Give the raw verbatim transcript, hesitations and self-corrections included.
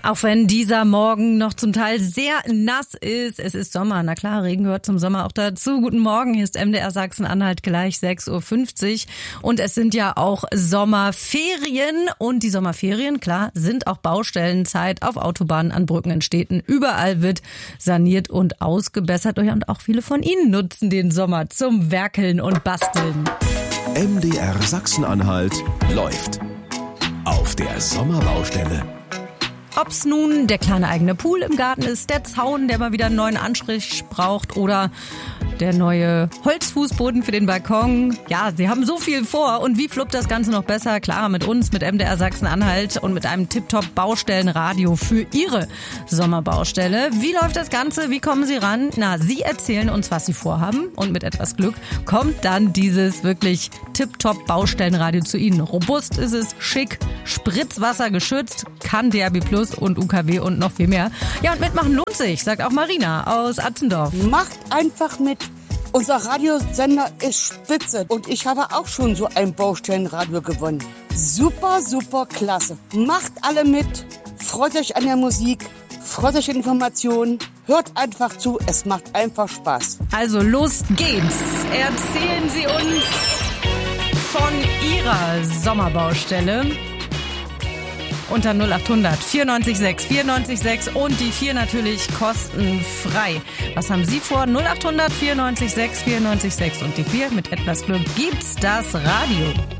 Auch wenn dieser Morgen noch zum Teil sehr nass ist, es ist Sommer. Na klar, Regen gehört zum Sommer auch dazu. Guten Morgen, hier ist M D R Sachsen-Anhalt, gleich sechs Uhr fünfzig. Und es sind ja auch Sommerferien. Und die Sommerferien, klar, sind auch Baustellenzeit auf Autobahnen, an Brücken, in Städten. Überall wird saniert und ausgebessert. Und auch viele von Ihnen nutzen den Sommer zum Werkeln und Basteln. M D R Sachsen-Anhalt läuft auf der Sommerbaustelle. Ob's nun der kleine eigene Pool im Garten ist, der Zaun, der mal wieder einen neuen Anstrich braucht oder der neue Holzfußboden für den Balkon. Ja, sie haben so viel vor. Und wie fluppt das Ganze noch besser? Klar, mit uns, mit M D R Sachsen-Anhalt und mit einem Tipptopp-Baustellenradio für Ihre Sommerbaustelle. Wie läuft das Ganze? Wie kommen Sie ran? Na, Sie erzählen uns, was Sie vorhaben. Und mit etwas Glück kommt dann dieses wirklich Tipptopp-Baustellenradio zu Ihnen. Robust ist es, schick, Spritzwasser geschützt, kann D A B Plus und U K W und noch viel mehr. Ja, und mitmachen lohnt sich, sagt auch Marina aus Atzendorf. Macht einfach mit. Unser Radiosender ist spitze und ich habe auch schon so ein Baustellenradio gewonnen. Super, super klasse. Macht alle mit, freut euch an der Musik, freut euch an Informationen, hört einfach zu, es macht einfach Spaß. Also los geht's. Erzählen Sie uns von Ihrer Sommerbaustelle. Unter null acht hundert vierundneunzig sechs vierundneunzig sechs und die vier natürlich kostenfrei. Was haben Sie vor? null acht hundert vierundneunzig sechs vierundneunzig sechs und die vier. Mit etwas Glück gibt's das Radio.